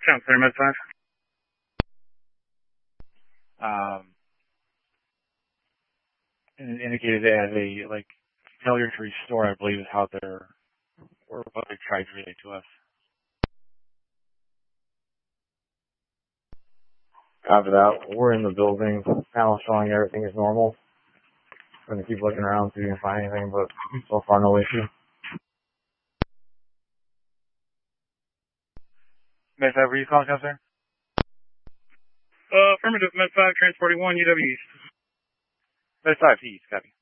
Sounds clear, Med 5. And it indicated as a, like, failure to restore, I believe, is how they're, or what they tried to relay to us. After that, we're in the building. Panel showing everything is normal. We're going to keep looking around see if we can find anything, but so far no issue. Med 5, were you calling us, sir? Affirmative, Med 5, transporting 1, UW East. Med 5 to East, copy.